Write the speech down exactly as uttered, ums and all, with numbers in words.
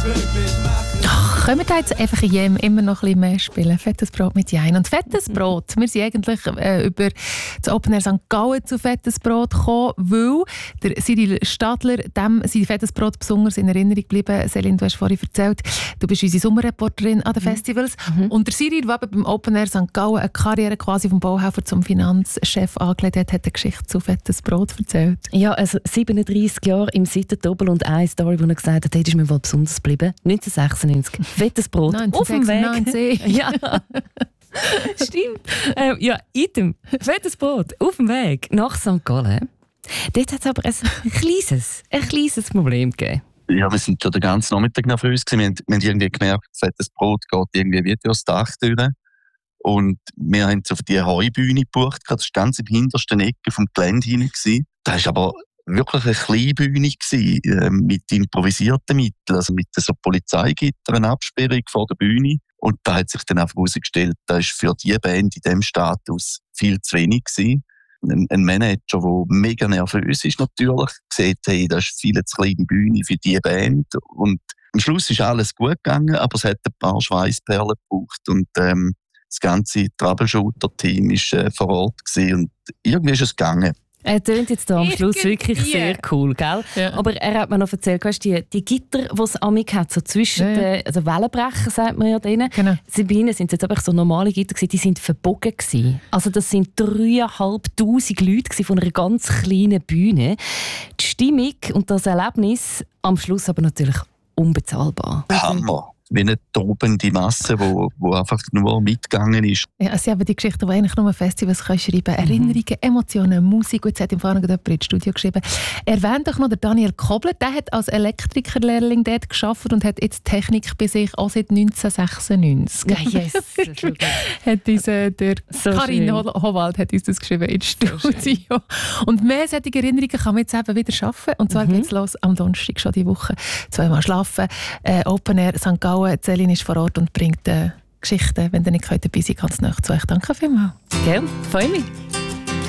Ach, können wir da jetzt einfach in jedem immer noch ein bisschen mehr spielen? Fettes Brot mit Jein. Und Fettes Brot, wir sind eigentlich äh, über das Open Air Sankt Gallen zu Fettes Brot gekommen, weil der Cyril Stadler, dem sind Fettes Brot besonders in Erinnerung geblieben. Selin, du hast vorhin erzählt, du bist unsere Sommerreporterin an den Festivals. Mhm. Und der Cyril, der beim Open Air Sankt Gallen eine Karriere quasi vom Bauhelfer zum Finanzchef angelegt hat, hat eine Geschichte zu Fettes Brot erzählt. Ja, also siebenunddreissig Jahre im Seitendoppel und eine Story, wo er gesagt hat, hey, das ist mir wohl besonders geblieben. neunzehnhundertsechsundneunzig. Fettes Brot auf dem Weg. Ja. Stimmt. Ähm, ja, item. Fettes Brot auf dem Weg nach Sankt Gallen. Dort hat es aber ein kleines, ein kleines Problem gegeben. Ja, wir sind schon den ganzen Nachmittag nervös gewesen. Wir haben, wir haben irgendwie gemerkt, fettes Brot geht irgendwie wie durchs Dach durch. Und wir haben es auf die Heubühne gebucht. Das war ganz im hintersten Ecke vom Gelände hinein. Das war aber wirklich eine kleine Bühne gewesen, äh, mit improvisierten Mitteln, also mit so Polizeigitter, eine Absperrung vor der Bühne. Und da hat sich dann einfach herausgestellt, das ist für diese Band in diesem Status viel zu wenig gewesen. Ein, ein Manager, der mega nervös ist natürlich, sieht, hey, das ist viel zu kleine Bühne für diese Band. Und am Schluss ist alles gut gegangen, aber es hat ein paar Schweißperlen gebraucht. Und ähm, das ganze Troubleshooter-Team war äh, vor Ort gewesen. Und irgendwie ist es gegangen. Er tönt jetzt hier am Schluss Irgendwie. wirklich sehr cool, gell? Ja. Aber er hat mir noch erzählt, weißt, die, die Gitter, die es amig hat, so zwischen ja, ja. den also Wellenbrecher, sagt man ja denen. Genau. Sie, bei ihnen sind es jetzt einfach so normale Gitter gewesen, die sind verbogen gewesen. Also das sind dreieinhalbtausend Leute von einer ganz kleinen Bühne. Die Stimmung und das Erlebnis am Schluss aber natürlich unbezahlbar. Hammer. Wie eine tobende Masse, die wo, wo einfach nur mitgegangen ist. Ja, es sind aber die Geschichten, die eigentlich nur Festivals können schreiben können. Erinnerungen, mhm. Emotionen, Musik. Und jetzt hat im Vorhin jemand ins Studio geschrieben. Erwähnt doch noch der Daniel Kobler. Der hat als Elektrikerlehrling dort gearbeitet und hat jetzt Technik bei sich auch seit neunzehnhundertsechsundneunzig. Ja, yes. hat uns, äh, der so Karin Howald hat uns das geschrieben ins Studio. So und mehr solche Erinnerungen kann man jetzt eben wieder schaffen. Und zwar mhm. geht es los am Donnerstag schon die Woche. Zweimal schlafen. Äh, Open Air Sankt Gallen. Selin ist vor Ort und bringt äh, Geschichten. Wenn ihr nicht dabei sein könnt, kannst du nachher zu euch. Danke vielmals. Gerne, freue mich.